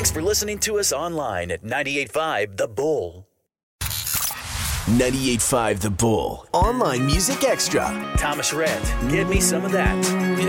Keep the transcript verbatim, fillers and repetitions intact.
Thanks for listening to us online at ninety-eight point five The Bull. ninety-eight point five The Bull. Online Music Extra. Thomas Rhett, give me some of that.